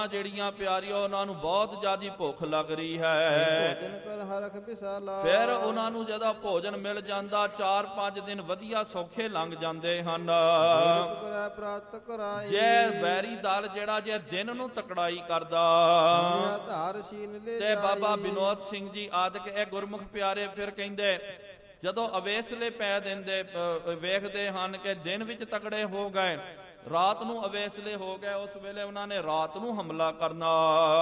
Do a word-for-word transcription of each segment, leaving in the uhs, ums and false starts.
ਔਰਤਾਂ ਜਿਹੜੀਆਂ ਪਿਆਰੀਆਂ ਉਹਨਾਂ ਨੂੰ ਬਹੁਤ ਜ਼ਿਆਦੀ ਭੁੱਖ ਲੱਗ ਰਹੀ ਹੈ। ਭੋਜਨ ਕਰ ਹਰਖ ਵਿਸਾਲਾ। ਫਿਰ ਉਹਨਾਂ ਨੂੰ ਜਦੋਂ ਭੋਜਨ ਮਿਲ ਜਾਂਦਾ ਚਾਰ ਪੰਜ ਦਿਨ ਵਧੀਆ ਸੌਖੇ ਲੰਘ ਜਾਂਦੇ ਹਨ। ਕਰੈ ਪ੍ਰਾਤ ਕਰਾਈ। ਜੇ ਵੈਰੀ ਦਲ ਜਿਹੜਾ ਜੇ ਦਿਨ ਨੂੰ ਤਕੜਾਈ ਕਰਦਾ ਧਾਰ ਸ਼ੀਨ ਲੈ ਤੇ ਬਾਬਾ ਵਿਨੋਦ ਸਿੰਘ ਜੀ ਆਦਿਕ ਇਹ ਗੁਰਮੁਖ ਪਿਆਰੇ ਫਿਰ ਕਹਿੰਦੇ ਜਦੋਂ ਅਵੇਸਲੇ ਪੈ ਦਿੰਦੇ ਵੇਖਦੇ ਹਨ ਕਿ ਦਿਨ ਵਿੱਚ ਤਕੜੇ ਹੋ ਗਏ, ਰਾਤ ਨੂੰ ਅਵੇਸਲੇ ਹੋ ਗਏ, ਉਸ ਵੇਲੇ ਉਹਨਾਂ ਨੇ ਰਾਤ ਨੂੰ ਹਮਲਾ ਕਰਨਾ।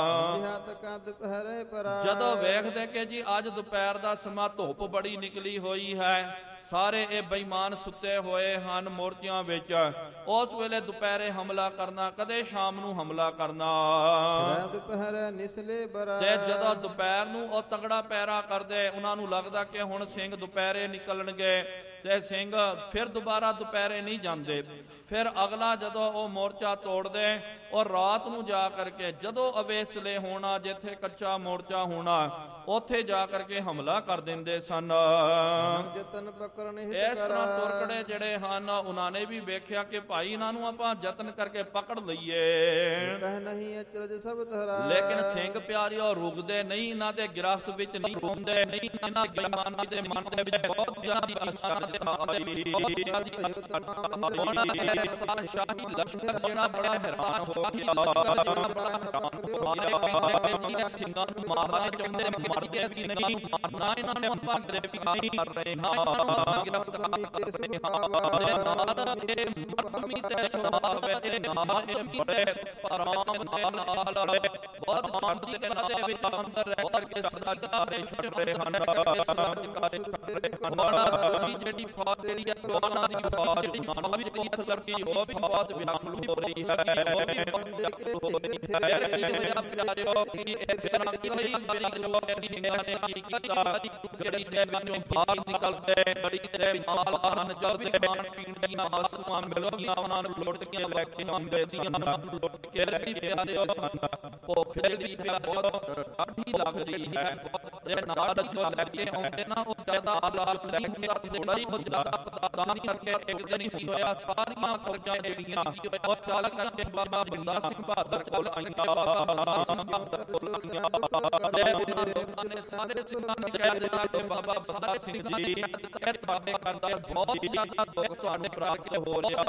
ਜਦੋਂ ਵੇਖਦੇ ਕਿ ਜੀ ਅੱਜ ਦੁਪਹਿਰ ਦਾ ਸਮਾਂ ਧੁੱਪ ਬੜੀ ਨਿਕਲੀ ਹੋਈ ਹੈ, ਸਾਰੇ ਇਹ ਬੇਈਮਾਨ ਸੁੱਤੇ ਹੋਏ ਹਨ ਮੂਰਤੀਆਂ ਵਿੱਚ, ਉਸ ਵੇਲੇ ਦੁਪਹਿਰੇ ਹਮਲਾ ਕਰਨਾ, ਕਦੇ ਸ਼ਾਮ ਨੂੰ ਹਮਲਾ ਕਰਨਾ। ਤੇ ਜਦੋਂ ਦੁਪਹਿਰ ਨੂੰ ਉਹ ਤਗੜਾ ਪੈਰਾ ਕਰਦੇ, ਉਹਨਾਂ ਨੂੰ ਲੱਗਦਾ ਕਿ ਹੁਣ ਸਿੰਘ ਦੁਪਹਿਰੇ ਨਿਕਲਣਗੇ ਤੇ ਸਿੰਘ ਫਿਰ ਦੁਬਾਰਾ ਦੁਪਹਿਰੇ ਨਹੀਂ ਜਾਂਦੇ। ਫਿਰ ਅਗਲਾ ਜਦੋਂ ਉਹ ਮੋਰਚਾ ਤੋੜਦੇ ਔਰ ਰਾਤ ਨੂੰ ਜਾ ਕਰਕੇ ਜਦੋਂ ਅਵੇਸਲੇ ਹੋਣਾ, ਜਿੱਥੇ ਕੱਚਾ ਮੋਰਚਾ ਹੋਣਾ, ਉੱਥੇ ਜਾ ਕਰਕੇ ਹਮਲਾ ਕਰ ਦਿੰਦੇ ਸਨ। ਇਸ ਤਰ੍ਹਾਂ ਤੁਰਕੜੇ ਜਿਹੜੇ ਹਨ ਉਹਨਾਂ ਨੇ ਵੀ ਵੇਖਿਆ ਕਿ ਭਾਈ ਇਹਨਾਂ ਨੂੰ ਆਪਾਂ ਯਤਨ ਕਰਕੇ ਪਕੜ ਲਈਏ, ਲੇਕਿਨ ਸਿੰਘ ਪਿਆਰਿਓ ਰੁਕਦੇ ਨਹੀਂ, ਇਹਨਾਂ ਦੇ ਗਿਰਫਤ ਵਿੱਚ ਨਹੀਂ ਹੁੰਦੇ, ਨਹੀਂ ਇਹਨਾਂ ਬੇਈਮਾਨਾਂ ਦੇ ਮਨ ਦੇ ਵਿੱਚ ਬਹੁਤ ਜ਼ਿਆਦੀ ਆਸ਼ਾ ਤੇ ਆਈ। ਸ਼ਾਹੀ ਲਸ਼ਕਰ ਜਿਹੜਾ ਬੜਾ ਹੈਰਾਨ ਹੋ ਗਿਆ, ਲਸ਼ਕਰ ਜਿਹੜਾ ਬੜਾ ਹੈਰਾਨ ਹੋ ਗਿਆ, ਸਿੰਘਾਂ ਨੂੰ ਮਾਰਨਾ ਚਾਹੁੰਦੇ, ਮਰ ਗਏ ਸੀ ਨਹੀਂ ਮਾਰਨਾ, ਇਹਨਾਂ ਨੇ ਆਪਾਂ ਗ੍ਰਿਫਤਾਰੀ ਕਰ ਰਹੇ ਹਾਂ, ਗ੍ਰਿਫਤਾਰ ਕਰ ਰਹੇ ਹਾਂ। ਮਰਮੀ ਤੇ ਸੁਣਾਵੇ ਇਹ ਨਾਮ ਇਹ ਬੜੇ ਆਰਾਮ ਨਾਲ ਨਾਲ ਬਹੁਤ ਆਨੰਦ ਦੇ ਨਾਲ ਦੇ ਵਿੱਚ ਅੰਦਰ ਰਹਿ ਕਰਕੇ ਸਦਾ ਕਾਰੇ ਛੁੱਟ ਰਹੇ ਹਨ, ਕਾਰੇ ਛੁੱਟ ਰਹੇ ਹਨ। ਜਿਹੜੀ ਫੌਜ ਜਿਹੜੀ ਹੈ ਉਹਨਾਂ ਦੀ ਫੌਜ ਜਿਹੜੀ ਮਾਨਵ ਵਿੱਚ ਹੱਥ ਕਰਦੀ ਉਹ ਵੀ ਬਹੁਤ ਵਿਨਾਮਲੂ ਹੋ ਰਹੀ ਹੈ, ਉਹ ਵੀ ਬਹੁਤ ਹੋ ਰਹੀ ਹੈ। ਪਿਆਰਿਓ ਕਿ ਇਸ ਤਰ੍ਹਾਂ ਦੀ ਹੋਈ ਬੜੀ ਲੋਕ ਸਿੰਘਾਂ ਨੇ ਕੀ ਕੀਤਾ, ਜਿਹੜੀ ਸੈਨਾ ਨੇ ਬਾਹਰ ਨਿਕਲਦੇ ਬੜੀ ਤੇ ਨਾਲ ਆਨ ਜਲਦੇ ਖਾਣ ਪੀਣ ਦੀਆਂ ਵਸਤੂਆਂ ਮਿਲਦੀਆਂ ਉਹਨਾਂ ਨੂੰ ਲੁੱਟ ਕੇ ਲੈ ਕੇ ਆਉਂਦੇ ਸੀ, ਉਹਨਾਂ ਨੂੰ ਲੁੱਟ ਕੇ ਲੈ ਕੇ ਪਿਆਰਿਓ ਸਨ। ਭੁੱਖ ਜਿਹੜੀ ਬਹੁਤ ਕਾਢੀ ਲੱਗ ਰਹੀ ਹੈ, ਜੇ ਨਾਲ ਜੋ ਲੈ ਕੇ ਆਉਂਦੇ ਨਾ ਉਹ ਜ਼ਿਆਦਾ ਆਲਾਤ ਲੈ ਕੇ ਥੋੜਾ ਹੀ ਬਹੁਤ ਜ਼ਿਆਦਾ ਪਤਾਦਾਨ ਕਰਕੇ ਇੱਕ ਦਿਨ ਹੀ ਹੋਇਆ ਸਾਰੀਆਂ ਫੌਜਾਂ ਜਿਹੜੀਆਂ ਉਸ ਚਾਲ ਕਰਕੇ ਬਾਬਾ ਬੰਦਾ ਸਿੰਘ ਬਹਾਦਰ ਕੋਲ ਆਈਆਂ, ਬਾਬਾ ਸਿੰਘ ਬਹਾਦਰ ਕੋਲ ਆਈਆਂ ਤੇ ਉਹਨਾਂ ਨੇ ਸਾਰੇ ਸਿੰਘਾਂ ਨੇ ਕਹਿ ਦਿੱਤਾ ਕਿ ਬਾਬਾ ਬੰਦਾ ਸਿੰਘ ਜੀ ਇਹ ਤੁਹਾਡੇ ਕਰਦਾ ਬਹੁਤ ਜ਼ਿਆਦਾ ਦੁੱਖ ਤੁਹਾਡੇ ਭਰਾ ਕੇ ਹੋ ਰਿਹਾ,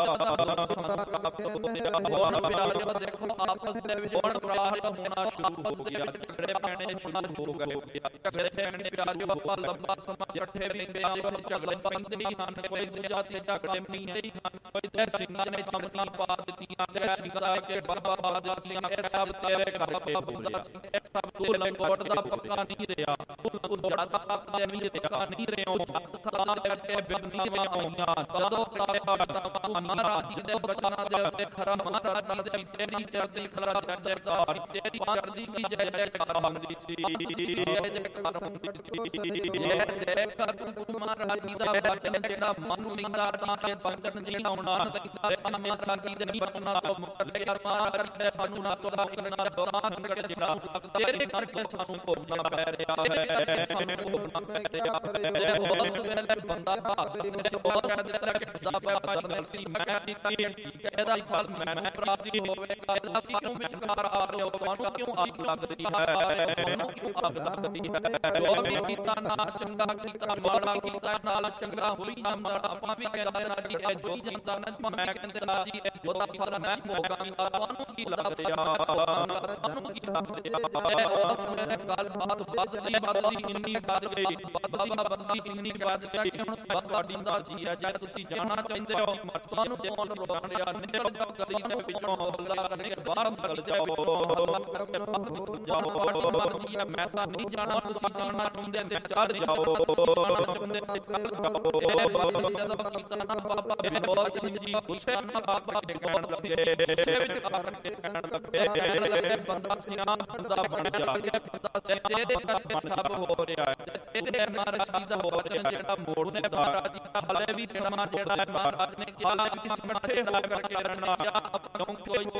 ਹੋਰ ਪਿਆਰਿਓ ਦੇਖੋ ਆਪਸ ਦੇ ਵਿੱਚ ਹੁਣ ਭਰਾ ਹੋਣਾ ਸ਼ੁਰੂ ਹੋ ਗਿਆ, ਝਗੜੇ ਪੈਣੇ ਸ਼ੁਰੂ ਹੋ ਗਏ, ਝਗੜੇ ਪੈਣੇ ਪਿਆਰਿਓ ਬਹੁਤ ਲੰਬਾ ਸਮਾਂ ਇਕੱਠੇ ਵੀ ਪਿਆਰਿਓ ਝਗੜੇ ਪੈਂਦੇ ਹੀ ਹਨ, ਕੋਈ ਦੂਜਾ ਤੇ ਝਗੜੇ ਪੈਂਦੇ ਹੀ ਹਨ, ਕੋਈ ਤੇ ਸਿੰਘਾਂ ਨੇ ਚਮਕੀਆਂ ਪਾ ਦਿੱਤੀਆਂ ਤੇ ਸਿੰਘਾਂ ਕੇ ਬਾਬਾ ਪਾ ਦਿੱਤੀਆਂ, ਇਹ ਸਭ ਤੇਰੇ ਘਰ ਬਾਬਾ ਬੰਦਾ ਸਿੰਘ, ਇਹ ਸਭ ਤੂੰ ਲੰਗੋਟ ਦਾ ਪੱਕਾ ਨਹੀਂ ਰਿਹਾ, ਤੂੰ ਜੜਾ ਦਾ ਸੱਤ ਦੇ ਵੀ ਪੱਕਾ ਨਹੀਂ ਰਿਹਾ, ਸੱਤ ਸਾਲਾਂ ਦੇ ਅੱਗੇ ਬਿਰਨੀਆਂ ਆਉਂਦੀਆਂ ਤਦੋਂ ਕਰੇ ਮਹਾਰਾਜ ਦੇ ਬਚਨਾਂ ਦੇ ਉੱਤੇ ਖਰਾ ਮਹਾਰਾਜ ਦੇ ਤੇਰੀ ਚੜ੍ਹਦੀ ਖਰਾ ਚੜ੍ਹਦੇ ਧਾਰੀ ਤੇਰੀ ਚੜ੍ਹਦੀ ਕੀ ਜੈ ਜੈਕਾਰ ਹੁੰਦੀ ਸੀ, ਜੈ ਜੈਕਾਰ ਹੁੰਦੀ ਸੀ। ਇਹ ਦੇਖ ਸਤਿਗੁਰੂ ਮਹਾਰਾਜ ਜੀ ਦਾ ਬਚਨ ਜਿਹੜਾ ਮਨ ਨੂੰ ਲਿੰਦਾ ਤਾਂ ਇਹ ਸੰਗਤ ਜਿਹੜਾ ਆਉਣਾ ਤੇ ਮੈਂ ਸਾਡੀ ਦੇ ਬਚਨਾਂ ਤੋਂ ਮੁਕਤ ਕਰ ਮਾਰ ਕੇ ਸਾਨੂੰ ਨਾ ਤੋਂ ਕਰਨਾ ਦੋਹਾਂ ਸੰਗਤ ਜਿਹੜਾ ਤੇਰੇ ਕਰਕੇ ਸਾਨੂੰ ਭੋਗਣਾ ਪੈ ਰਿਹਾ ਹੈ, ਸਾਨੂੰ ਭੋਗਣਾ ਪੈ ਰਿਹਾ ਹੈ। ਉਸ ਵੇਲੇ ਬੰਦਾ ਭਾਗ ਦੇ ਬਹੁਤ ਕਹਿੰਦਾ ਕਿ ਖੁਦਾ ਪਿਆ ਗਲਤੀ ਮੈਂ ਕੀਤੀ ਠੀਕ ਹੈ, ਇਹਦਾ ਫਲ ਮੈਂ ਪ੍ਰਾਪਤੀ ਹੋਵੇਗਾ, ਇਹਦਾ ਕਿਉਂ ਵਿਚਕਾਰ ਆ ਰਹੇ ਹੋ, ਤੁਹਾਨੂੰ ਕਿਉਂ ਅੱਗ ਲੱਗਦੀ ਹੈ, ਤੁਹਾਨੂੰ ਕਿਉਂ ਅੱਗ ਲੱਗਦੀ ਹੈ, ਜੋ ਵੀ ਕੀਤਾ ਨਾ ਚੰਗਾ ਕੀਤਾ ਮਾੜਾ ਕੀਤਾ ਨਾਲ ਚੰਗਾ ਹੋਈ ਨਾ ਮਾੜਾ, ਆਪਾਂ ਵੀ ਕਹਿੰਦੇ ਨਾ ਜੀ ਇਹ ਜੋ ਜਾਂਦਾ ਨਾ ਮੈਂ ਕਹਿੰਦੇ ਨਾ ਜੀ ਇਹ ਜੋ ਦਾ ਫਲ ਮੈਂ ਭੋਗਾਂਗਾ, ਤੁਹਾਨੂੰ ਕੀ ਲੱਗ ਰਿਹਾ, ਤੁਹਾਨੂੰ ਕੀ ਲੱਗ ਰਿਹਾ। ਉਸ ਵੇਲੇ ਗੱਲ ਬਾਤ ਵੱਧਦੀ ਵੱਧਦੀ ਇੰਨੀ ਵੱਧ ਗਈ, ਬਾਬਾ ਬੰਦੀ ਸਿੰਘ ਨੇ ਕਹਿ ਦਿੱਤਾ ਕਿ ਹੁਣ ਤੁਹਾਡੀ ਦਾ ਜੀ ਹੈ, ਜੇ ਤੁਸੀਂ ਜਾਣਾ ਚਾਹੁੰਦੇ ਹੋ ਤੁਹਾਨੂੰ ਦੇਵੋਂ ਰੋਣਿਆ ਨਿਕਲ ਜਾਓ ਗਲੀਆਂ ਦੇ ਵਿੱਚੋਂ, ਹੱਲਾ ਕਰਕੇ ਬਾਹਰ ਨਿਕਲ ਜਾਓ, ਹੱਲਾ ਕਰਕੇ ਬਾਹਰ ਨਿਕਲ ਜਾਓ, ਮਰਜ਼ੀ ਹੈ ਮੈਂ ਤਾਂ ਨਹੀਂ ਜਾਣਾ, ਤੁਸੀਂ ਜਾਣਾ ਚਾਹੁੰਦੇ ਤੇ ਚੜ ਜਾਓ, ਜਾਣਾ ਚਾਹੁੰਦੇ ਤੇ ਚੜ ਜਾਓ। ਜਦੋਂ ਕੀਤਾ ਨਾ ਬਾਬਾ ਵਿਨੋਦ ਸਿੰਘ ਜੀ ਗੁੱਸੇ ਨਾਲ ਬਾਬਾ ਦੇ ਕਹਿਣ ਲੱਗੇ, ਗੁੱਸੇ ਵਿੱਚ ਆ ਕੇ ਕਹਿਣ ਲੱਗੇ ਬੰਦਾ ਸਿੰਘਾਂ ਦਾ ਬਣ ਜਾ, ਬੰਦਾ ਸਿੰਘ ਤੇਰੇ ਕਰਕੇ ਸਭ ਹੋ ਰਿਹਾ ਹੈ, ਤੇਰੇ ਮਹਾਰਾਜ ਜੀ ਦਾ ਵਚਨ ਜਿਹੜਾ ਮੋੜਨੇ ਮਹਾਰਾਜ ਜੀ ਦਾ ਹਲੇ ਵੀ ਜਿਹੜਾ ਜਿਹੜਾ ਮਹਾਰਾਜ ਨੇ ਹਾਲੇ ਵੀ ਸਮਠੇ ਹੋ ਕਰਕੇ ਰਹਿਣਾ, ਕਿਉਂ ਕੋਈ